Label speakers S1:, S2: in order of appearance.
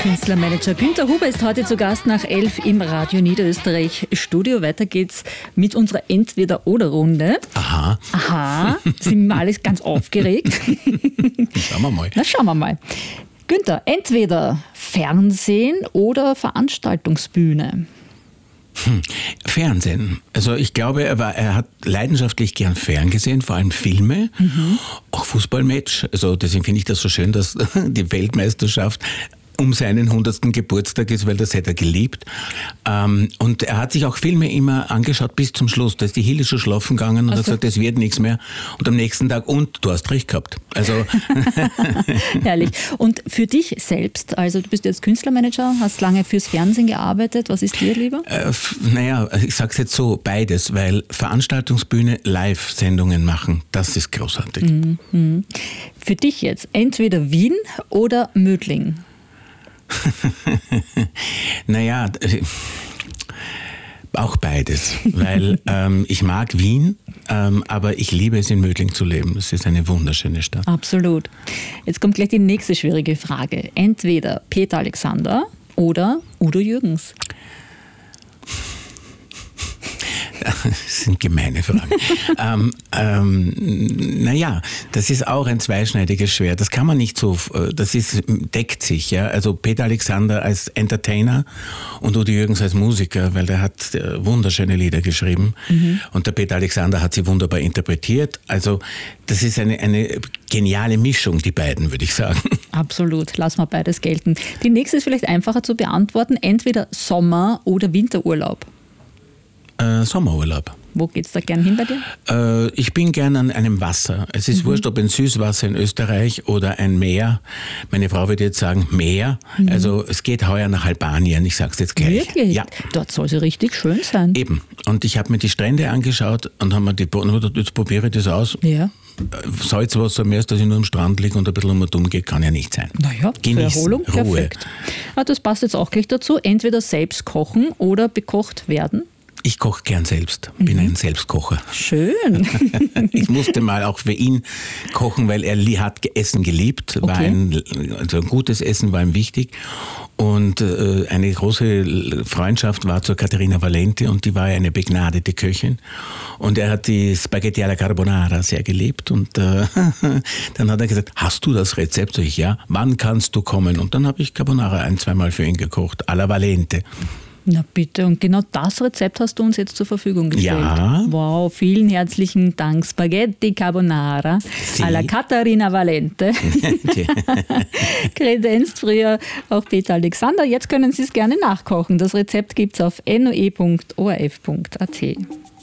S1: Künstlermanager Günther Huber ist heute zu Gast nach 11 im Radio Niederösterreich Studio. Weiter geht's mit unserer Entweder-Oder-Runde. Aha. Sind wir alles ganz aufgeregt?
S2: Schauen wir mal.
S1: Na, schauen wir mal. Günther, entweder Fernsehen oder Veranstaltungsbühne?
S2: Fernsehen. Also ich glaube, er hat leidenschaftlich gern ferngesehen, vor allem Filme, auch Fußballmatch. Also deswegen finde ich das so schön, dass die Weltmeisterschaft um seinen 100. Geburtstag ist, weil das hätte er geliebt. Und er hat sich auch Filme immer angeschaut bis zum Schluss. Da ist die Hilde schon schlafen gegangen und hat gesagt, das wird nichts mehr. Und am nächsten Tag, und du hast recht gehabt. Also
S1: Herrlich. Und für dich selbst, also du bist jetzt Künstlermanager, hast lange fürs Fernsehen gearbeitet. Was ist dir lieber?
S2: Naja, ich sag's jetzt so, beides, weil Veranstaltungsbühne, Live-Sendungen machen, das ist großartig.
S1: Für dich jetzt entweder Wien oder Mödling?
S2: Naja, auch beides, weil ich mag Wien, aber ich liebe es, in Mödling zu leben. Das ist eine wunderschöne Stadt.
S1: Absolut. Jetzt kommt gleich die nächste schwierige Frage. Entweder Peter Alexander oder Udo Jürgens.
S2: Das sind gemeine Fragen. Naja, das ist auch ein zweischneidiges Schwert. Das kann man nicht so, deckt sich. Ja? Also Peter Alexander als Entertainer und Udo Jürgens als Musiker, weil der hat wunderschöne Lieder geschrieben und der Peter Alexander hat sie wunderbar interpretiert. Also das ist eine geniale Mischung, die beiden, würde ich sagen.
S1: Absolut, lassen wir beides gelten. Die nächste ist vielleicht einfacher zu beantworten. Entweder Sommer- oder Winterurlaub.
S2: Sommerurlaub.
S1: Wo geht's da gern hin bei dir?
S2: Ich bin gern an einem Wasser. Es ist wurscht, ob ein Süßwasser in Österreich oder ein Meer. Meine Frau würde jetzt sagen Meer. Also es geht heuer nach Albanien, ich sag's jetzt gleich.
S1: Wirklich?
S2: Ja.
S1: Dort soll sie richtig schön sein.
S2: Eben. Und ich habe mir die Strände angeschaut und habe mir jetzt probiere ich das aus.
S1: Ja.
S2: Salzwasser mehr, als dass ich nur am Strand liege und ein bisschen dumm gehe, kann ja nicht sein.
S1: Naja, zur Erholung,
S2: Ruhe.
S1: perfekt. Das passt jetzt auch gleich dazu. Entweder selbst kochen oder bekocht werden.
S2: Ich koche gern selbst, bin ein Selbstkocher.
S1: Schön.
S2: Ich musste mal auch für ihn kochen, weil er hat Essen geliebt.
S1: Okay.
S2: Also ein gutes Essen war ihm wichtig. Und eine große Freundschaft war zur Caterina Valente und die war eine begnadete Köchin. Und er hat die Spaghetti alla Carbonara sehr geliebt. Und dann hat er gesagt, hast du das Rezept? Sag ich, ja. Wann kannst du kommen? Und dann habe ich Carbonara 1-2 Mal für ihn gekocht, alla Valente.
S1: Na bitte, und genau das Rezept hast du uns jetzt zur Verfügung gestellt.
S2: Ja.
S1: Wow, vielen herzlichen Dank. Spaghetti Carbonara alla Caterina Valente. Kredenzt früher auch Peter Alexander. Jetzt können Sie es gerne nachkochen. Das Rezept gibt es auf noe.orf.at.